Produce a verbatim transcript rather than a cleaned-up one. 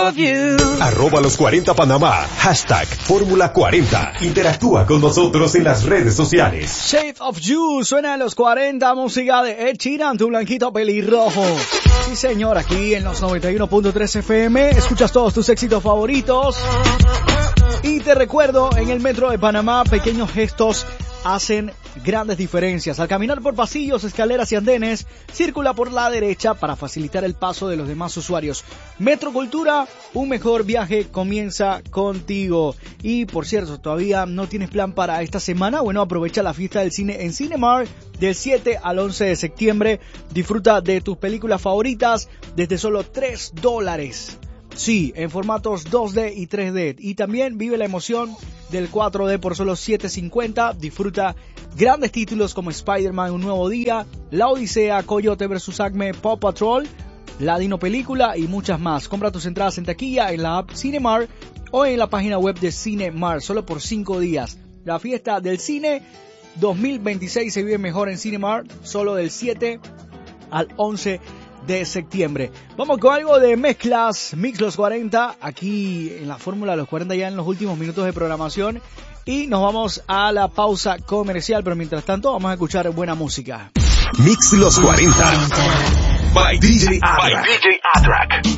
of You. Arroba los cuarenta Panamá. Hashtag Fórmula cuarenta. Interactúa con nosotros en las redes sociales. Shape of You suena en los cuarenta, música de Ed Sheeran, tu blanquito pelirrojo. Sí, señor, aquí en los noventa y uno punto tres F M escuchas todos tus éxitos favoritos. Y te recuerdo, en el metro de Panamá, pequeños gestos hacen grandes diferencias. Al caminar por pasillos, escaleras y andenes, circula por la derecha para facilitar el paso de los demás usuarios. Metro Cultura, un mejor viaje comienza contigo. Y por cierto, ¿todavía no tienes plan para esta semana? Bueno, aprovecha la fiesta del cine en Cinemar del siete al once de septiembre. Disfruta de tus películas favoritas desde solo tres dólares. Sí, en formatos dos D y tres D. Y también vive la emoción del cuatro D por solo siete cincuenta. Disfruta grandes títulos como Spider-Man Un Nuevo Día, La Odisea, Coyote versus. Acme, Paw Patrol, La Dino Película y muchas más. Compra tus entradas en taquilla, en la app Cinemar o en la página web de Cinemar, solo por cinco días. La fiesta del cine dos mil veintiséis se vive mejor en Cinemar, solo del siete al once de septiembre. Vamos con algo de mezclas, Mix Los cuarenta, aquí en la Fórmula Los cuarenta, ya en los últimos minutos de programación, y nos vamos a la pausa comercial, pero mientras tanto vamos a escuchar buena música. Mix Los cuarenta by D J Adrak.